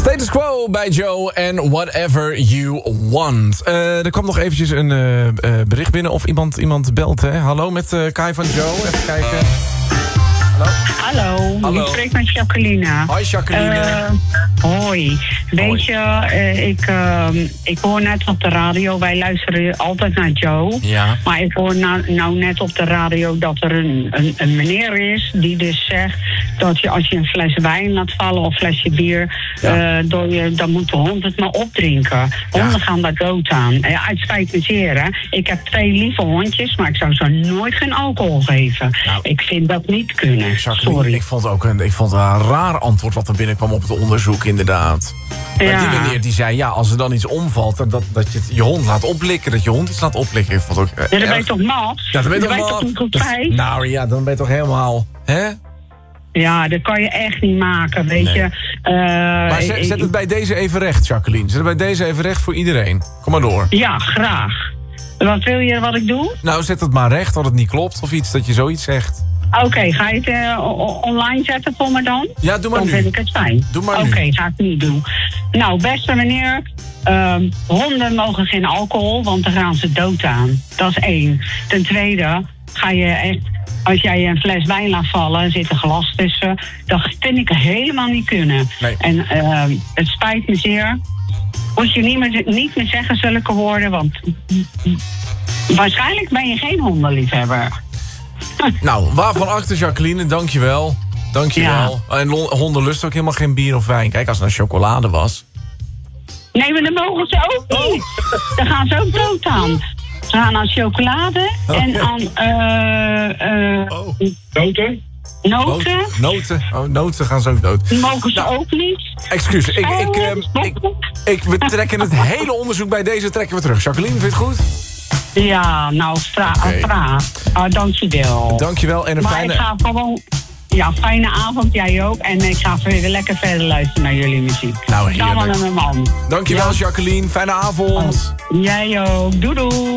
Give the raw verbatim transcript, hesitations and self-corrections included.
Status Quo bij Joe en Whatever You Want. Uh, er kwam nog eventjes een uh, uh, bericht binnen of iemand, iemand belt. Hè? Hallo met uh, Kai van Joe. Even kijken. Hallo? Hallo, Hallo. ik spreek met Jacqueline. Hoi Jacqueline. Uh, hoi. Weet Hoi. je, uh, ik, uh, ik hoor net op de radio, wij luisteren altijd naar Joe. Ja. Maar ik hoor nou, nou net op de radio dat er een, een, een meneer is die dus zegt dat je als je een fles wijn laat vallen of een flesje bier, Ja. uh, door je, dan moet de hond het maar opdrinken. Honden Ja. gaan daar dood aan. Ja, het spijt me zeer, hè. Ik heb twee lieve hondjes, maar ik zou ze nooit geen alcohol geven. Nou. Ik vind dat niet kunnen. Jacqueline, Sorry. ik vond ook een, ik vond een raar antwoord wat er binnenkwam op het onderzoek, inderdaad. Maar Ja. die meneer die zei, ja, als er dan iets omvalt, dat, dat je het, je hond laat oplikken, dat je hond iets laat oplikken. Ik vond ook, uh, Ja, dan ben je erg. toch mat? Ja, dan ben je toch toch mal- niet goed dat- bij? Nou ja, dan ben je toch helemaal, hè? Ja, dat kan je echt niet maken, weet Nee. je. Uh, Maar zet, zet het bij deze even recht, Jacqueline. Zet het bij deze even recht voor iedereen. Kom maar door. Ja, graag. Wat wil je wat ik doe? Nou, zet het maar recht dat het niet klopt of iets, dat je zoiets zegt. Oké, okay, ga je het uh, o- online zetten voor me dan? Ja, doe maar dan nu. vind ik het fijn. Doe maar Oké, nu. okay, ga ik niet doen. Nou, beste meneer, um, honden mogen geen alcohol, want dan gaan ze dood aan. Dat is één. Ten tweede, ga je echt, als jij een fles wijn laat vallen, er zit een glas tussen, dat vind ik helemaal niet kunnen. Nee. En uh, het spijt me zeer. Moet je niet meer, niet meer zeggen zulke woorden, want waarschijnlijk ben je geen hondenliefhebber. Nou, waarvan achter, Jacqueline, dankjewel. Dankjewel. Ja. En lo- honden lusten ook helemaal geen bier of wijn. Kijk, als het nou chocolade was. Nee, maar dan mogen ze ook niet. Oh. Dan gaan ze ook dood aan. Ze gaan aan chocolade oh, en ja. aan uh, uh, Oh. noten. Noten. Noten. Oh, noten gaan ze ook dood. Die mogen ze Nou, ook niet. Excuus, ik, ik, ik, ik, ik, we trekken het hele onderzoek bij deze trekken we terug. Jacqueline, vind je het goed? Ja, nou, vraag. Okay. Vra. Uh, dankjewel. Dankjewel en een maar fijne... ik ga gewoon... Ja, fijne avond, jij ook. En ik ga weer lekker verder luisteren naar jullie muziek. Nou, Samen heerlijk. met mijn man. Dankjewel, Ja. Jacqueline. Fijne avond. Jij ook. Doei doei.